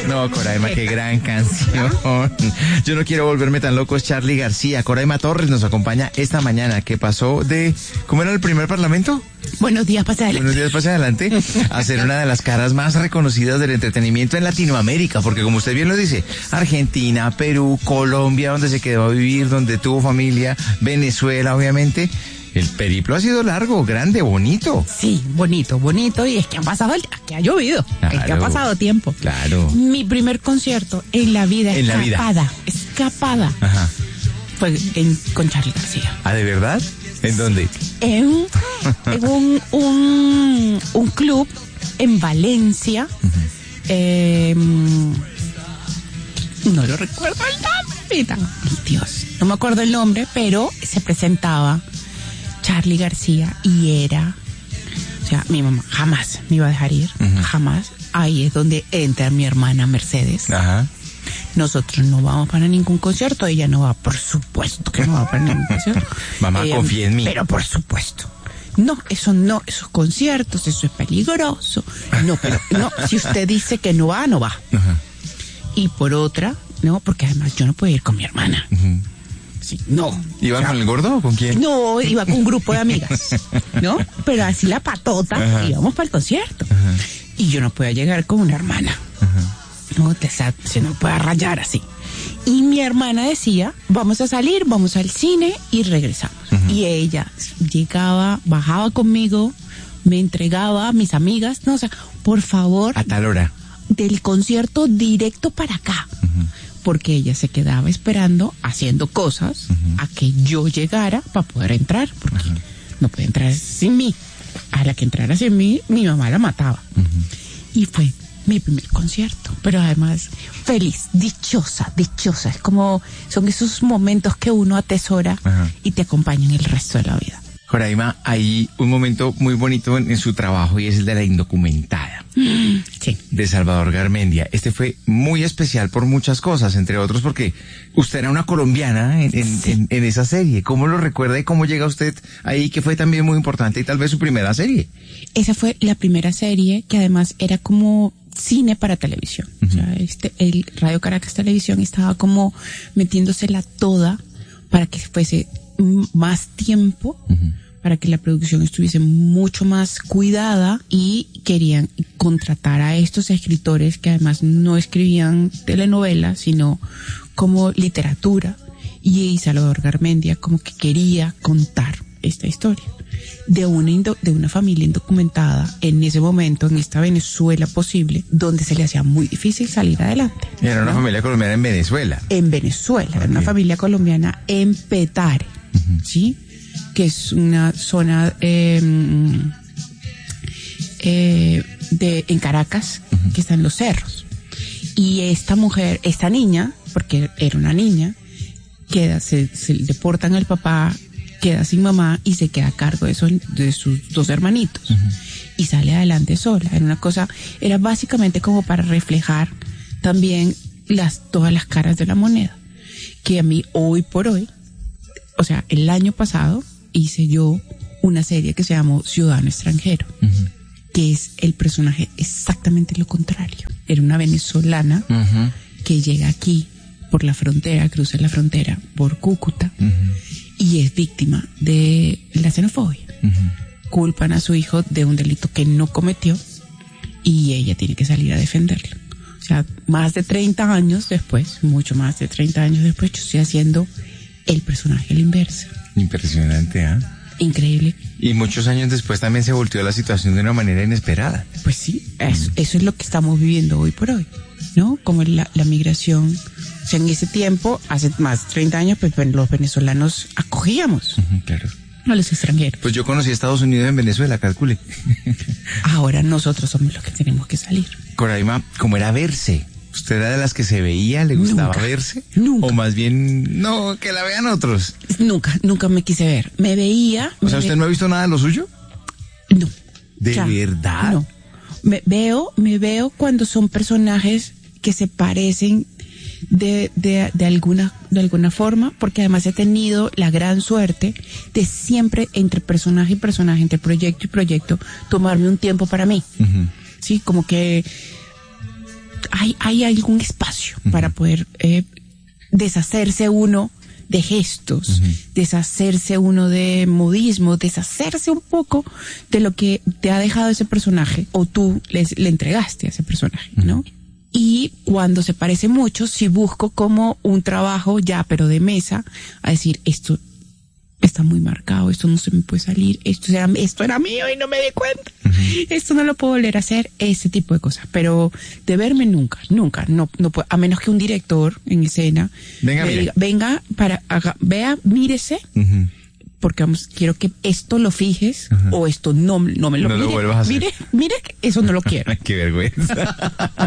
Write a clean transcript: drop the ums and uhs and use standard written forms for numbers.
No, Coraima, qué gran canción. Yo no quiero volverme tan loco, es Charly García. Coraima Torres nos acompaña esta mañana, que pasó de, ¿cómo era el primer parlamento? Buenos días, pase adelante. Buenos días, pase adelante. A ser una de las caras más reconocidas del entretenimiento en Latinoamérica, porque como usted bien lo dice, Argentina, Perú, Colombia, donde se quedó a vivir, donde tuvo familia, Venezuela, obviamente. El periplo ha sido largo, grande, bonito. Sí, bonito, y es que han pasado, que ha llovido, Claro, es que ha pasado tiempo. Claro. Mi primer concierto en la vida, escapada, Ajá. fue con Charly García. ¿Ah, de verdad? ¿En dónde? En un club en Valencia. No lo recuerdo el nombre, mira. Dios, no me acuerdo el nombre, pero se presentaba Charly García y era, o sea, mi mamá jamás me iba a dejar ir, jamás. Ahí es donde entra mi hermana Mercedes. Ajá. Nosotros no vamos para ningún concierto, ella no va, por supuesto que no va para ningún concierto. Mamá, confía en mí. Pero por supuesto. No, esos conciertos, eso es peligroso. No, pero no, si usted dice que no va, no va. Ajá. Y por otra, no, porque además yo no puedo ir con mi hermana. Sí, no. ¿Iban con el gordo o con quién? No, iba con un grupo de amigas, ¿no? Pero así la patota, Ajá. íbamos para el concierto. Ajá. Y yo no podía llegar con una hermana. Ajá. No, se nos puede rayar así. Y mi hermana decía, vamos a salir, vamos al cine y regresamos. Y ella llegaba, bajaba conmigo, me entregaba a mis amigas, no, o sea, por favor, A tal hora. del concierto directo para acá. Porque ella se quedaba esperando, haciendo cosas, a que yo llegara para poder entrar, porque no puede entrar sin mí. A la que entrara sin mí, mi mamá la mataba. Y fue mi primer concierto, pero además feliz, dichosa. Es como, son esos momentos que uno atesora y te acompañan el resto de la vida. Coraima, hay un momento muy bonito en su trabajo y es el de la indocumentada. Sí. De Salvador Garmendia. Este fue muy especial por muchas cosas, entre otros porque usted era una colombiana en esa serie. ¿Cómo lo recuerda y cómo llega usted ahí, que fue también muy importante y tal vez su primera serie? Esa fue la primera serie que además era como cine para televisión. O sea, el Radio Caracas Televisión estaba como metiéndosela toda para que fuese más tiempo, para que la producción estuviese mucho más cuidada, y querían contratar a estos escritores que además no escribían telenovelas, sino como literatura, y Salvador Garmendia como que quería contar esta historia de una familia indocumentada en ese momento, en esta Venezuela posible, donde se le hacía muy difícil salir adelante. Era una familia colombiana en Venezuela. En Venezuela, era una familia colombiana en Petare, ¿sí? Que es una zona en Caracas, que está en los cerros. Y esta niña, porque era una niña, se deportan al papá, queda sin mamá y se queda a cargo de sus dos hermanitos. Y sale adelante sola. Era básicamente como para reflejar también todas las caras de la moneda. Que a mí, hoy por hoy, o sea, el año pasado, hice yo una serie que se llamó Ciudadano Extranjero, que es el personaje exactamente lo contrario. Era una venezolana que llega aquí por la frontera, cruza la frontera por Cúcuta, y es víctima de la xenofobia. Culpan a su hijo de un delito que no cometió y ella tiene que salir a defenderlo. O sea, más de 30 años después, mucho más de 30 años después, yo estoy haciendo el personaje a la inversa. Impresionante, ¿ah? Increíble. Y muchos años después también se volteó la situación de una manera inesperada. Pues sí, eso es lo que estamos viviendo hoy por hoy, ¿no? Como la migración. O sea, en ese tiempo, hace más de 30 años, pues los venezolanos acogíamos Claro. a los extranjeros. Pues yo conocí a Estados Unidos en Venezuela, calcule. Ahora nosotros somos los que tenemos que salir. Coraima, ¿cómo era verse? ¿Usted era de las que se veía, le gustaba verse? Nunca. O más bien, no, que la vean otros. Nunca me quise ver. Me veía. O sea, ¿usted no ha visto nada de lo suyo? No. ¿De verdad? No. Me veo cuando son personajes que se parecen de alguna forma, porque además he tenido la gran suerte de siempre entre personaje y personaje, entre proyecto y proyecto, tomarme un tiempo para mí. Sí, como que hay algún espacio para poder deshacerse uno de gestos, deshacerse uno de modismo, deshacerse un poco de lo que te ha dejado ese personaje o tú le entregaste a ese personaje, ¿no? Y cuando se parece mucho, si busco como un trabajo ya, pero de mesa, a decir, esto está muy marcado, esto no se me puede salir, esto era mío y no me di cuenta, esto no lo puedo volver a hacer, ese tipo de cosas. Pero de verme nunca, no puedo, a menos que un director en escena venga vea, mírese, porque quiero que esto lo fijes, o esto no me lo mire. Vuelvas a hacer. Mire, eso no lo quiero. Qué vergüenza.